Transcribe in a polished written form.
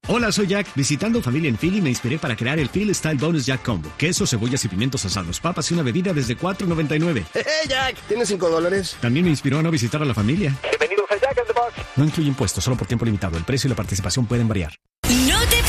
Hola, soy Jack. Visitando familia en Philly me inspiré para crear el Philly Style Bonus Jack Combo. Queso, cebollas y pimientos asados, papas y una bebida desde $4.99. ¡Hey, Jack! ¿Tienes $5? También me inspiró a no visitar a la familia. Bienvenidos a Jack in the Box. No incluye impuestos, solo por tiempo limitado. El precio y la participación pueden variar.